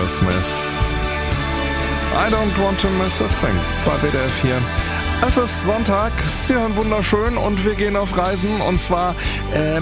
Aerosmith. I don't want to miss a thing bei WDR 4. Es ist Sonntag, Sie hören wunderschön und wir gehen auf Reisen und zwar in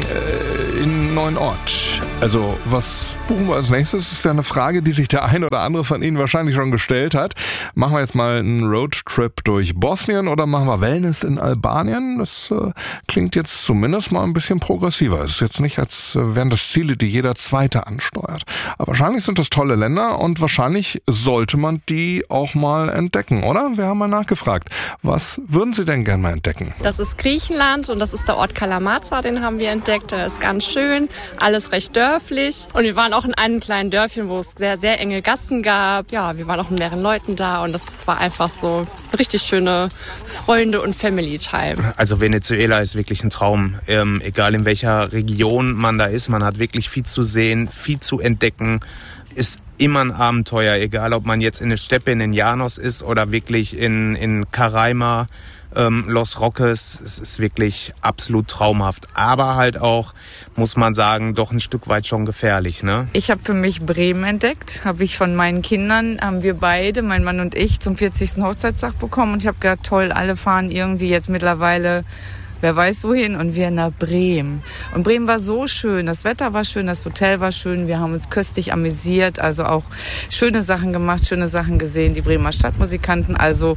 einen neuen Ort. Also was buchen wir als nächstes? Das ist ja eine Frage, die sich der ein oder andere von Ihnen wahrscheinlich schon gestellt hat. Machen wir jetzt mal einen Roadtrip durch Bosnien oder machen wir Wellness in Albanien? Das klingt jetzt zumindest mal ein bisschen progressiver. Es ist jetzt nicht, als wären das Ziele, die jeder Zweite ansteuert. Aber wahrscheinlich sind das tolle Länder und wahrscheinlich sollte man die auch mal entdecken, oder? Wir haben mal nachgefragt. Was würden Sie denn gerne mal entdecken? Das ist Griechenland und das ist der Ort Kalamata, den haben wir entdeckt. Der ist ganz schön, alles recht dörflich. Und wir waren auch in einem kleinen Dörfchen, wo es sehr, sehr enge Gassen gab. Ja, wir waren auch mit mehreren Leuten da und das war einfach so richtig schöne Freunde- und Family-Time. Also Venezuela ist wirklich ein Traum. Egal in welcher Region man da ist, man hat wirklich viel zu sehen, viel zu entdecken. Ist immer ein Abenteuer, egal ob man jetzt in der Steppe in den Llanos ist oder wirklich in Caraima, Los Roques. Es ist wirklich absolut traumhaft. Aber halt auch, muss man sagen, doch ein Stück weit schon gefährlich, ne? Ich habe für mich Bremen entdeckt. Habe ich von meinen Kindern, haben wir beide, mein Mann und ich, zum 40. Hochzeitstag bekommen. Und ich habe gedacht, toll, alle fahren irgendwie jetzt mittlerweile wer weiß wohin, und wir nach Bremen. Und Bremen war so schön, das Wetter war schön, das Hotel war schön, wir haben uns köstlich amüsiert, also auch schöne Sachen gemacht, schöne Sachen gesehen, die Bremer Stadtmusikanten, also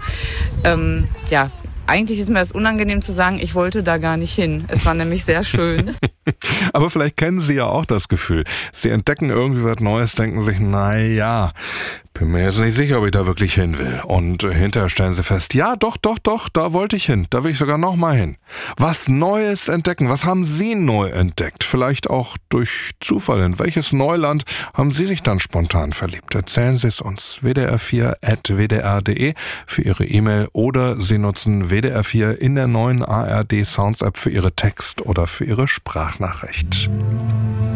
ja, eigentlich ist mir das unangenehm zu sagen, ich wollte da gar nicht hin. Es war nämlich sehr schön. Aber vielleicht kennen Sie ja auch das Gefühl. Sie entdecken irgendwie was Neues, denken sich, naja, bin mir jetzt nicht sicher, ob ich da wirklich hin will. Und hinterher stellen Sie fest, ja, doch, da wollte ich hin. Da will ich sogar noch mal hin. Was Neues entdecken. Was haben Sie neu entdeckt? Vielleicht auch durch Zufall. In welches Neuland haben Sie sich dann spontan verliebt? Erzählen Sie es uns. wdr4@wdr.de für Ihre E-Mail oder Sie nutzen WDR 4 in der neuen ARD Sounds App für Ihre Text- oder für Ihre Sprachnachricht.